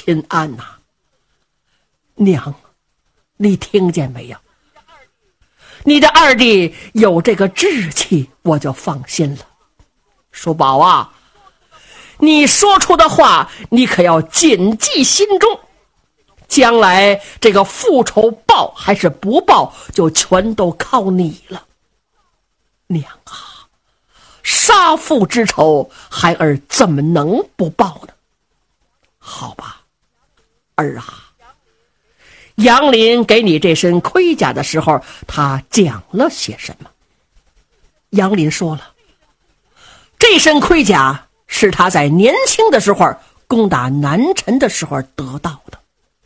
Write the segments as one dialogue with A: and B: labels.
A: 心安呐。娘，你听见没有？你的二弟有这个志气，我就放心了。叔宝啊，你说出的话你可要谨记心中，将来这个复仇报还是不报，就全都靠你了。娘啊，杀父之仇，孩儿怎么能不报呢？好吧，儿啊，杨林给你这身盔甲的时候，他讲了些什么？杨林说了，这身盔甲是他在年轻的时候攻打南陈的时候得到的。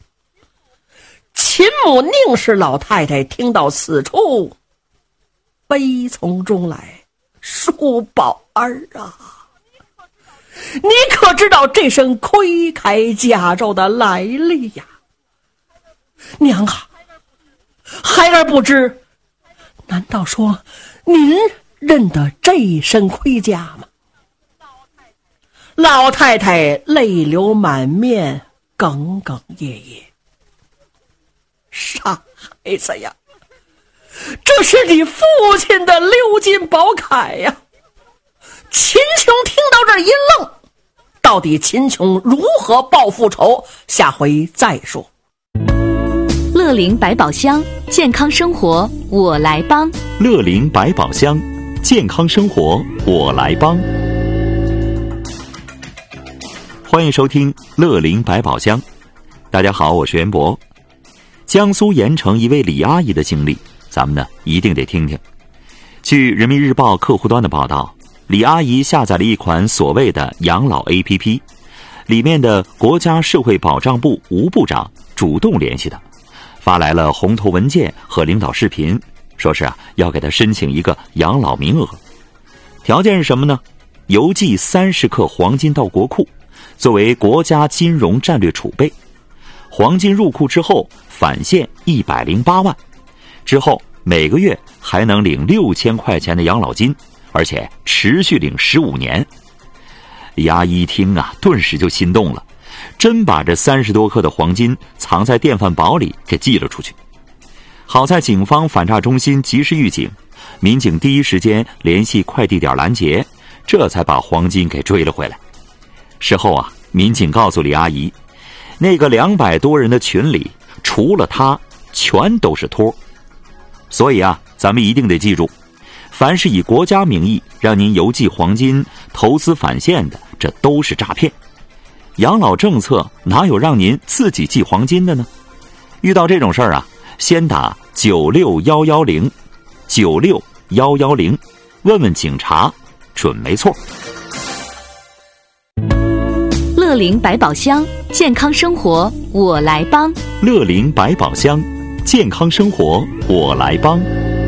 A: 秦母宁氏老太太听到此处，悲从中来，叔宝儿啊，你可知道这身盔铠甲胄的来历呀？娘啊，孩儿不知，难道说您认得这身盔甲吗？老太太泪流满面，哽哽咽咽。傻孩子呀，这是你父亲的鎏金宝铠呀！秦琼听到这儿一愣，到底秦琼如何报复仇，下回再说。
B: 乐龄百宝箱，健康生活我来帮。
C: 乐龄百宝箱，健康生活我来帮。欢迎收听乐龄百宝箱。大家好，我是袁博。江苏盐城一位李阿姨的经历，咱们呢一定得听听。据人民日报客户端的报道，李阿姨下载了一款所谓的养老 APP， 里面的国家社会保障部吴部长主动联系她，发来了红头文件和领导视频，说是要给她申请一个养老名额。条件是什么呢？邮寄30克黄金到国库，作为国家金融战略储备。黄金入库之后返现108万，之后每个月还能领6000块钱的养老金，而且持续领15年。李阿姨一听顿时就心动了，真把这30多克的黄金藏在电饭煲里给寄了出去。好在警方反诈中心及时预警，民警第一时间联系快递点拦截，这才把黄金给追了回来。事后民警告诉李阿姨，那个200多人的群里，除了他，全都是托。所以咱们一定得记住，凡是以国家名义让您邮寄黄金、投资返现的，这都是诈骗。养老政策哪有让您自己寄黄金的呢？遇到这种事儿先打96110 96110，问问警察，准没错。
B: 乐龄百宝箱，健康生活我来帮。
C: 乐龄百宝箱，健康生活我来帮。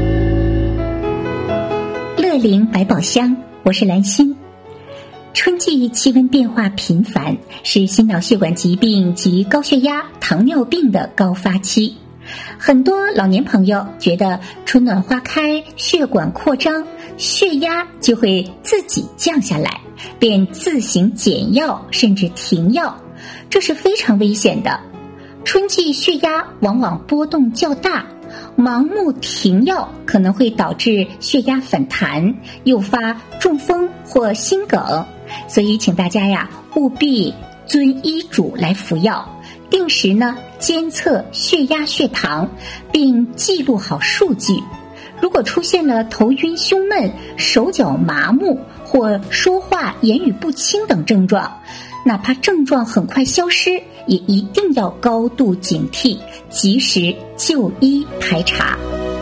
D: 乐龄百宝箱，我是兰心。春季气温变化频繁，是心脑血管疾病及高血压、糖尿病的高发期。很多老年朋友觉得春暖花开，血管扩张，血压就会自己降下来，便自行减药甚至停药，这是非常危险的。春季血压往往波动较大，盲目停药可能会导致血压反弹，诱发中风或心梗，所以请大家务必遵医嘱来服药，定时监测血压血糖，并记录好数据。如果出现了头晕胸闷、手脚麻木或说话言语不清等症状，哪怕症状很快消失，也一定要高度警惕，及时就医排查。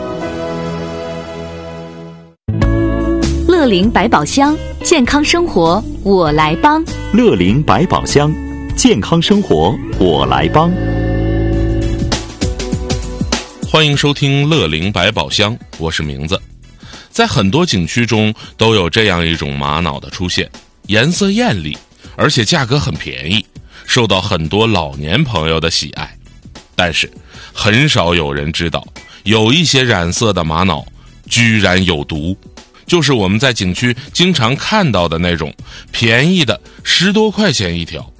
B: 乐龄百宝箱，健康生活我来帮。
C: 乐龄百宝箱，健康生活我来帮。
E: 欢迎收听乐龄百宝箱，我是名字。在很多景区中都有这样一种玛瑙的出现，颜色艳丽，而且价格很便宜，受到很多老年朋友的喜爱。但是很少有人知道，有一些染色的玛瑙居然有毒，就是我们在景区经常看到的那种便宜的10多块钱一条，